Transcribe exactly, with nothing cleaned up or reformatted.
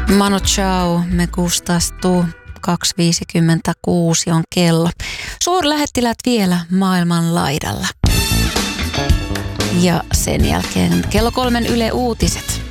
Manu Chao, me gustastuu. kaksi viisikymmentäkuusi on kello. Suurlähettiläät vielä maailman laidalla. Ja sen jälkeen kello kolmen Yle Uutiset.